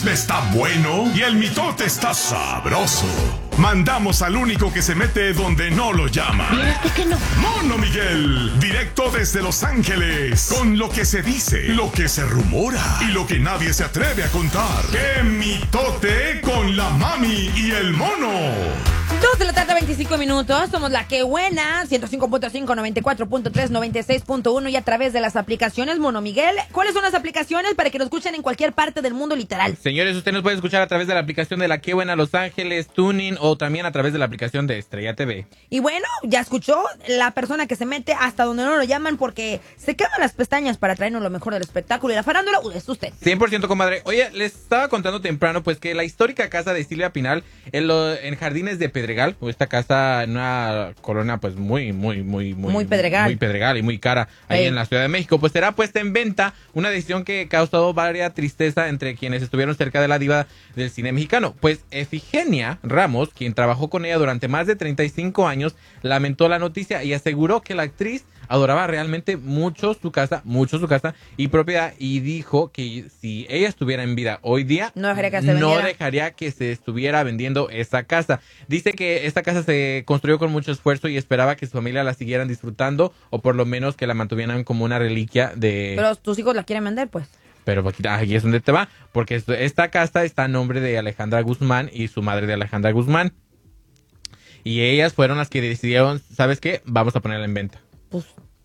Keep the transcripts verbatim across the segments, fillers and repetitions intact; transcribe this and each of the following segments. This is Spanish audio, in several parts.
Está bueno y el mitote está sabroso. Mandamos al único que se mete donde no lo llama. Fíjate que no. Mono Miguel, directo desde Los Ángeles, con lo que se dice, lo que se rumora y lo que nadie se atreve a contar. ¡Qué mitote con la mami y el mono! dos de la tarde, veinticinco minutos. Somos la que buena. ciento cinco punto cinco, noventa y cuatro punto tres, noventa y seis punto uno y a través de las aplicaciones. Mono Miguel, ¿cuáles son las aplicaciones para que nos escuchen en cualquier parte del mundo literal? Señores, usted nos puede escuchar a través de la aplicación de La Que Buena Los Ángeles, Tuning o también a través de la aplicación de Estrella T V. Y bueno, ya escuchó la persona que se mete hasta donde no lo llaman porque se queman las pestañas para traernos lo mejor del espectáculo y la farándula. Uh, es usted. cien por ciento, comadre. Oye, les estaba contando temprano pues que la histórica casa de Silvia Pinal en, lo, en Jardines de Pedregal, o esta casa en una colonia pues muy, muy, muy, muy... Muy Pedregal. Muy Pedregal y muy cara ahí Ey. en la Ciudad de México. Pues será puesta en venta, una decisión que ha causado varias tristeza entre quienes estuvieron cerca de la diva del cine mexicano. Pues Efigenia Ramos, quien trabajó con ella durante más de treinta y cinco años, lamentó la noticia y aseguró que la actriz adoraba realmente mucho su casa, mucho su casa y propiedad, y dijo que si ella estuviera en vida hoy día, No dejaría que se no vendiera. dejaría que se estuviera vendiendo esa casa. Dice que esta casa se construyó con mucho esfuerzo y esperaba que su familia la siguieran disfrutando o por lo menos que la mantuvieran como una reliquia de... Pero tus hijos la quieren vender, pues. Pero aquí, aquí es donde te va, porque esto- esta casa está a nombre de Alejandra Guzmán y su madre de Alejandra Guzmán. Y ellas fueron las que decidieron, ¿sabes qué? Vamos a ponerla en venta. Pues.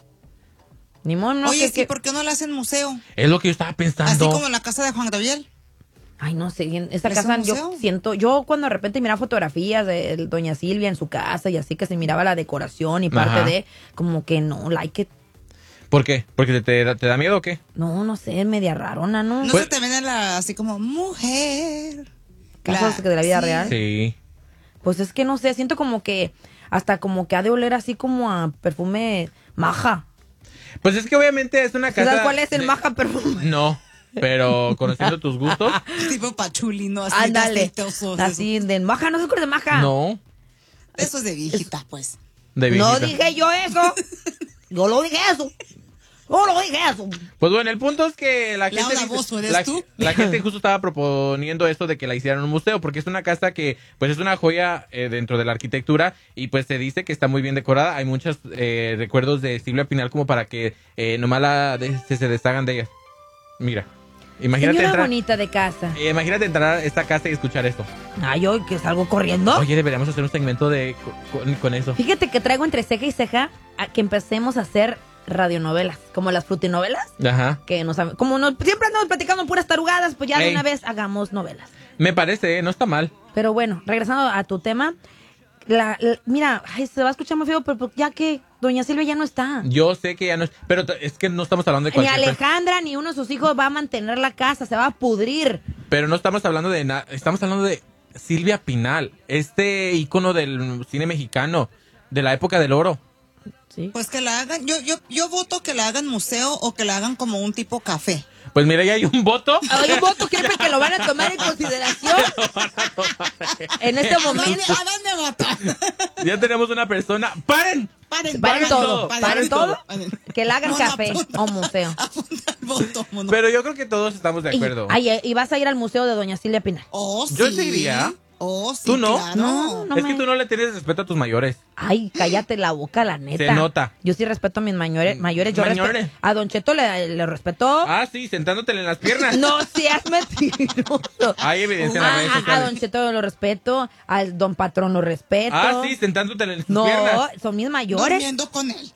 Ni modo, no Oye, sé sí, qué- ¿por qué no la hacen museo? Es lo que yo estaba pensando. Así como la casa de Juan Gabriel. Ay, no sé, en esta ¿Es un casa yo museo? siento, yo cuando de repente miraba fotografías de doña Silvia en su casa y así que se miraba la decoración y parte Ajá. de, como que no, like it, ¿Por qué? ¿Porque te, te, da- te da miedo o qué? no, no sé, media rarona, ¿no? No Pues- se te ven la, así como mujer. Casos de la vida sí. real. Sí. Pues es que no sé, siento como que, hasta como que ha de oler así como a perfume maja. Pues es que obviamente es una casa... ¿Sabes cuál es el de- maja perfume? No, pero conociendo tus gustos, Tipo pachuli, ¿no? Así Ándale, aceitosos, así de maja, ¿no se acuerdas de maja? no. Eso, eso es de viejita, pues. De No viejita. dije yo eso, yo lo dije eso, yo lo dije eso. Pues bueno, el punto es que la gente... Laura dice- Bozzo, ¿eres la, tú? la gente justo estaba proponiendo esto de que la hicieran un museo, porque es una casa que pues es una joya eh, dentro de la arquitectura y pues se dice que está muy bien decorada. Hay muchos eh, recuerdos de Silvia Pinal como para que eh, nomás la de- se, se deshagan de ellas. Mira, imagínate Señora entrar... bonita de casa. eh, imagínate entrar a esta casa y escuchar esto. Ay, hoy que salgo corriendo. Oye, deberíamos hacer un segmento de con, con eso. Fíjate que traigo entre ceja y ceja a que empecemos a hacer radionovelas, como las frutinovelas, Ajá. que nos, como nos, siempre andamos platicando puras tarugadas, pues ya de Ey. una vez hagamos novelas. Me parece, ¿eh? No está mal. Pero bueno, regresando a tu tema, la, la- mira, ay, se va a escuchar muy feo, pero pero ya que doña Silvia ya no está. Yo sé que ya no es... Pero t- es que no estamos hablando de Ni cualquier... per- Alejandra ni uno de sus hijos va a mantener la casa, se va a pudrir. Pero no estamos hablando de nada. Estamos hablando de Silvia Pinal, este ícono del cine mexicano, de la época del oro. Sí. Pues que la hagan, yo, yo, yo voto que la hagan museo o que la hagan como un tipo café. Pues mira, ya hay un voto. Hay un voto que que lo van a tomar en consideración en este ¿A dónde, momento. a dónde votar? Ya tenemos una persona. ¡Paren! Paren, Paren todo, paren paren todo, paren. que la hagan No, no, café apunta- o museo. Apunta el voto, mono. Pero yo creo que todos estamos de Y, acuerdo. ay, y vas a ir al museo de doña Silvia Pinal. Oh, Yo sí. sí iría. Oh, sí, ¿Tú no? claro. No, no. es que me- tú no le tienes respeto a tus mayores. Ay, cállate la boca, la neta. Se nota. Yo sí respeto a mis mayores. mayores. Yo Mayores. respeto- a Don Cheto le, le respeto. Ah, sí, sentándotele en las piernas. No seas mentiroso. Hay evidencia en las A, redes a- a sociales. Don Cheto lo respeto. Al Don Patrón lo respeto. Ah, sí, sentándotele en sus No, piernas. son mis mayores. Durmiendo con él.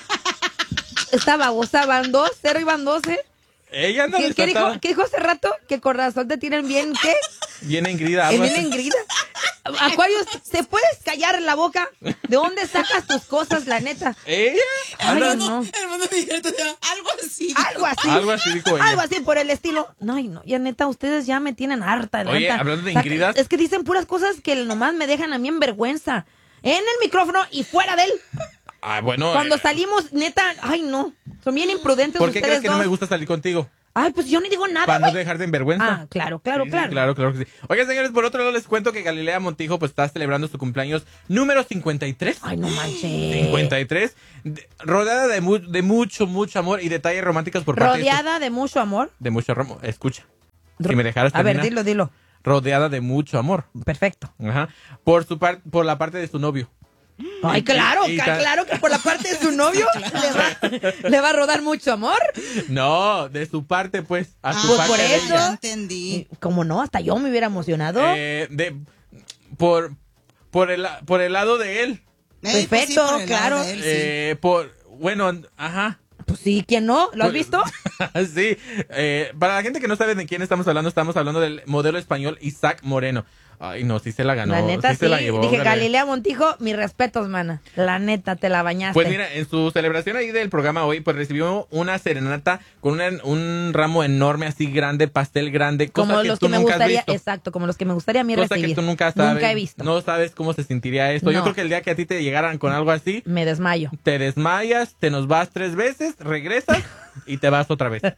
Esta babosa van dos, cero y van doce. Ella anda ¿Qué, qué dijo, desatada. ¿Qué dijo hace rato? Que con razón te tienen bien, ¿qué? Bien engrida. Es algo bien así. engrida. Acuarios, ¿te puedes callar la boca? ¿De dónde sacas tus cosas, la neta? ¿Ella? Ay, Anda- no. Hermano Miguel, te decía, algo así. Algo así. Algo así dijo ella. Algo así por el estilo. No, ay, no, ya neta, ustedes ya me tienen harta. la Oye, neta. hablando de O sea, ingridas. Es que dicen puras cosas que nomás me dejan a mí en vergüenza. En el micrófono y fuera de él. Ah, bueno. Cuando eh, salimos, neta, ay no. Son bien imprudentes ¿Por qué ustedes crees que no dos. me gusta salir contigo? Ay, pues yo ni digo nada, Para no güey. dejarte en vergüenza. Ah, claro, claro, Sí, sí, claro. claro, claro que sí. Oigan, señores, por otro lado les cuento que Galilea Montijo pues está celebrando su cumpleaños número cincuenta y tres. Ay, no manches. cincuenta y tres. de- rodeada de, mu- de mucho, mucho amor y detalles románticos por parte de, Rodeada de mucho amor. su- de mucho amor. Escucha. Si me dejaras A ver, terminar. dilo, dilo. Rodeada de mucho amor. Perfecto. Ajá. Por su par- por la parte de su novio. Ay, claro, y- y ca- ta- claro que por la parte de su novio le, va, le va a rodar mucho amor. No, de su parte, pues. A su Pues parte por de eso. ella. Ya entendí. Como no, hasta yo me hubiera emocionado. Eh, de, por, por, el, por el lado de él. Ey, pues sí, Perfecto, por el lado claro. de él, sí. Eh, por, bueno, ajá. Pues sí, ¿quién no? ¿Lo has visto? Sí. Eh, para la gente que no sabe de quién estamos hablando, estamos hablando del modelo español Isaac Moreno. Ay, no, sí se la ganó. La neta, sí. sí. Se la llevó, Dije, Galilea. Galilea Montijo, mis respetos, mana. La neta, te la bañaste. Pues mira, en su celebración ahí del programa hoy, pues recibió una serenata con una- un ramo enorme, así grande, pastel grande, cosa como que los tú que me nunca has gustaría, visto. exacto, como los que me gustaría a mí Cosa recibir. que tú nunca sabes. Nunca he visto. No sabes cómo se sentiría esto. Yo No. creo que el día que a ti te llegaran con algo así, Me desmayo. te desmayas, te nos vas tres veces, regresas y te vas otra vez.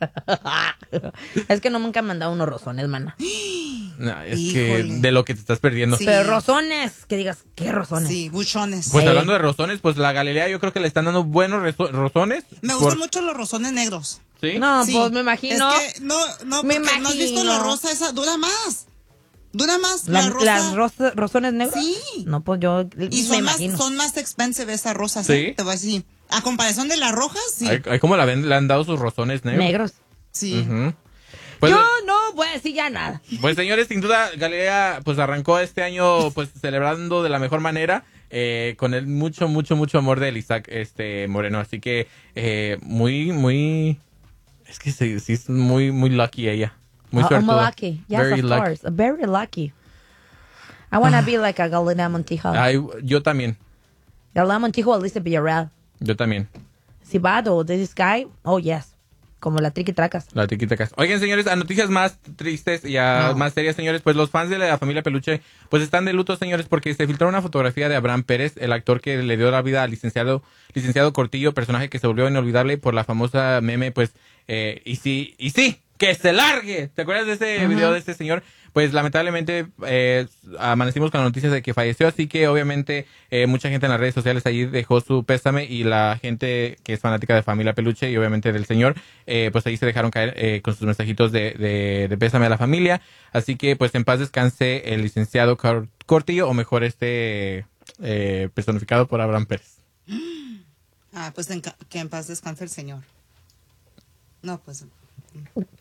Es que no nunca me han dado unos rozones, mana. No, es que Híjole. de lo que te estás perdiendo. Sí. Pero rozones, que digas, ¿qué rozones? Sí, buchones. Pues Sí. hablando de rozones, pues la Galilea yo creo que le están dando buenos rezo- rozones. Me por- gustan mucho los rozones negros. ¿Sí? No, Sí. pues me imagino. Es que no, no, Me porque no has visto la imagino. rosa esa, dura más. Dura más La- la, rosa. ¿Las rosa- rozones negros? Sí. No, pues yo Y me son más, imagino. son más expensive esas rosas, ¿Sí? ¿eh? Te voy a decir. A comparación de las rojas, sí. Ay, ay, ¿Cómo la ven? Le han dado sus rozones negros. Negros. Sí. Ujú. Pues, yo no voy a decir ya nada. pues señores, sin duda Galilea pues arrancó este año pues celebrando de la mejor manera eh, con el mucho, mucho, mucho amor de Isaac este Moreno. Así que eh, muy, muy... Es que sí, sí es muy, muy lucky ella. Muy Oh, I'm suertuda. lucky. Yes, Very of lucky. course. Very lucky. I want to be like a Galilea Montijo. Ay, yo también. Galilea Montijo o Alicia Villarreal. Yo también. Cibad o This Guy. Oh, yes. Como la triqui tracas. La tiquita casa. Oigan, señores, a noticias más tristes y a No. más serias, señores, pues los fans de la familia Peluche, pues están de luto, señores, porque se filtró una fotografía de Abraham Pérez, el actor que le dio la vida al licenciado, licenciado Cortillo, personaje que se volvió inolvidable por la famosa meme, pues, eh, y sí, y sí, que se largue. ¿Te acuerdas de ese video de este señor? Pues lamentablemente eh, amanecimos con la noticia de que falleció, así que obviamente eh, mucha gente en las redes sociales allí dejó su pésame y la gente que es fanática de Familia Peluche y obviamente del señor, eh, pues ahí se dejaron caer eh, con sus mensajitos de, de, de pésame a la familia. Así que pues en paz descanse el licenciado Car- Cortillo, o mejor este eh, personificado por Abraham Pérez. Ah, pues en ca- que en paz descanse el Señor. No, pues.